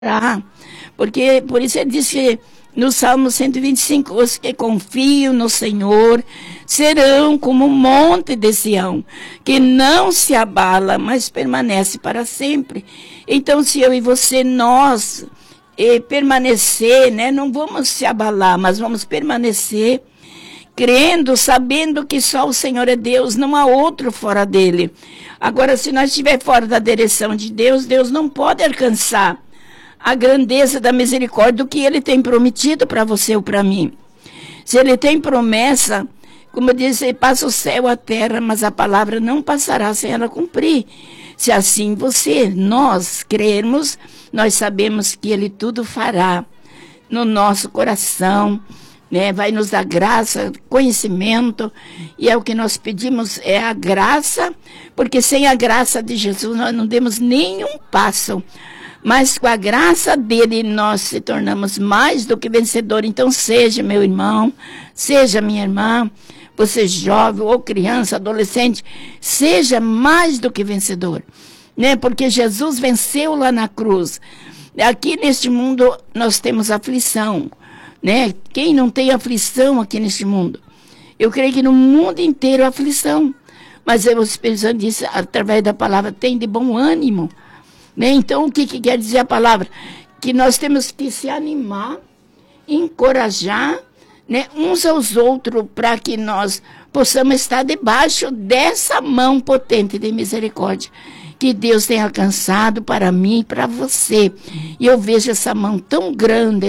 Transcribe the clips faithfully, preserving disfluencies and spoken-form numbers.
Porque por isso ele diz que no Salmo cento e vinte e cinco, os que confiam no Senhor serão como um monte de Sião, que não se abala, mas permanece para sempre. Então, se eu e você, nós, eh, permanecer, né, não vamos se abalar, mas vamos permanecer, crendo, sabendo que só o Senhor é Deus, não há outro fora dele. Agora, se nós estivermos fora da direção de Deus, Deus não pode alcançar a grandeza da misericórdia do que ele tem prometido para você ou para mim. Se ele tem promessa, como eu disse, passa o céu, a terra, mas a palavra não passará sem ela cumprir. Se assim você, nós crermos, nós sabemos que ele tudo fará no nosso coração, né? Vai nos dar graça, conhecimento, e é o que nós pedimos, é a graça, porque sem a graça de Jesus nós não demos nenhum passo. Mas com a graça dele nós se tornamos mais do que vencedor. Então seja meu irmão, seja minha irmã, você jovem ou criança, adolescente, seja mais do que vencedor, né? Porque Jesus venceu lá na cruz. Aqui neste mundo nós temos aflição, né? Quem não tem aflição aqui neste mundo? Eu creio que no mundo inteiro há aflição. Mas o Espírito Santo disse, através da palavra, tem de bom ânimo. Então, o que, que quer dizer a palavra? Que nós temos que se animar, encorajar, né, uns aos outros, para que nós possamos estar debaixo dessa mão potente de misericórdia que Deus tem alcançado para mim e para você. E eu vejo essa mão tão grande,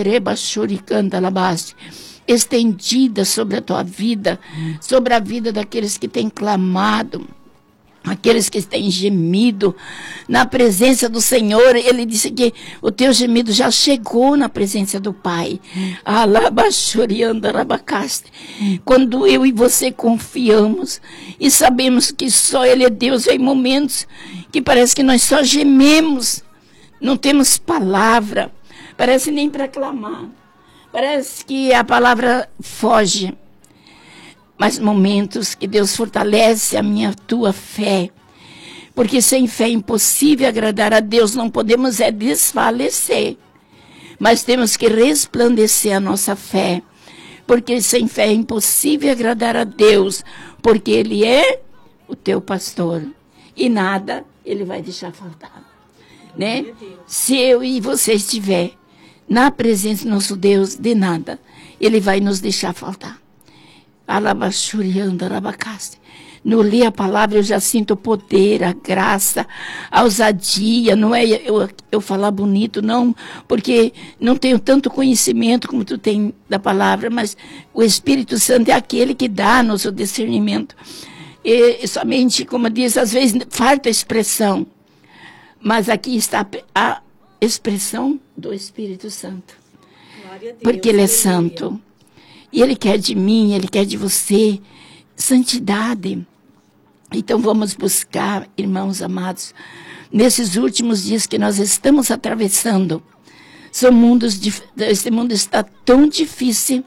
estendida sobre a tua vida, sobre a vida daqueles que têm clamado, aqueles que têm gemido na presença do Senhor. Ele disse que o teu gemido já chegou na presença do Pai. Quando eu e você confiamos e sabemos que só Ele é Deus, em momentos que parece que nós só gememos, não temos palavra, parece nem para clamar, parece que a palavra foge. Mas momentos que Deus fortalece a minha, tua fé. Porque sem fé é impossível agradar a Deus. Não podemos é desfalecer. Mas temos que resplandecer a nossa fé. Porque sem fé é impossível agradar a Deus. Porque Ele é o teu pastor. E nada Ele vai deixar faltar. Né? Se eu e você estiver na presença do nosso Deus, de nada Ele vai nos deixar faltar. No ler a palavra eu já sinto o poder, a graça, a ousadia. Não é eu, eu falar bonito, não, porque não tenho tanto conhecimento como tu tem da palavra, mas o Espírito Santo é aquele que dá-nos o discernimento. E somente, como diz, às vezes falta expressão, mas aqui está a expressão do Espírito Santo, porque Ele é santo. E Ele quer de mim, Ele quer de você, santidade. Então vamos buscar, irmãos amados, nesses últimos dias que nós estamos atravessando. São mundos, esse mundo está tão difícil,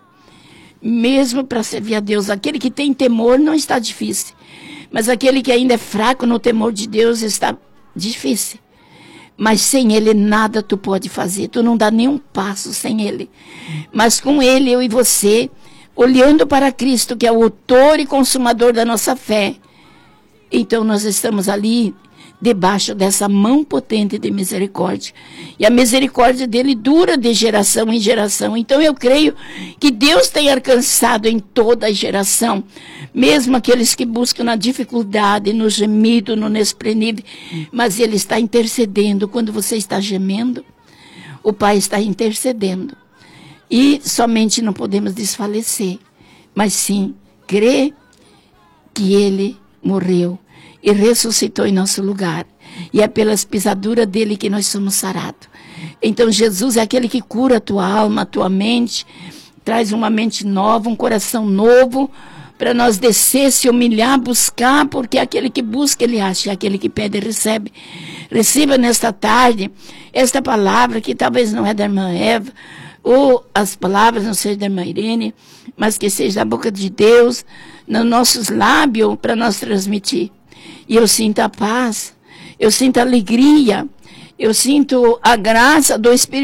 mesmo para servir a Deus. Aquele que tem temor não está difícil, mas aquele que ainda é fraco no temor de Deus está difícil. Mas sem Ele nada tu pode fazer, tu não dá nenhum passo sem Ele. Mas com Ele, eu e você, olhando para Cristo, que é o autor e consumador da nossa fé, então nós estamos ali, debaixo dessa mão potente de misericórdia. E a misericórdia dele dura de geração em geração. Então eu creio que Deus tem alcançado em toda a geração, mesmo aqueles que buscam na dificuldade, no gemido, no inexprimível, mas Ele está intercedendo. Quando você está gemendo, o Pai está intercedendo. E somente não podemos desfalecer, mas sim crer que Ele morreu e ressuscitou em nosso lugar. E é pelas pisaduras dele que nós somos sarados. Então Jesus é aquele que cura a tua alma, a tua mente, traz uma mente nova, um coração novo, para nós descer, se humilhar, buscar, porque aquele que busca, ele acha, aquele que pede, recebe. Receba nesta tarde esta palavra, que talvez não é da irmã Eva, ou as palavras não sejam da irmã Irene, mas que seja da boca de Deus, nos nossos lábios, para nós transmitir. E eu sinto a paz, eu sinto a alegria, Eu sinto a graça do Espírito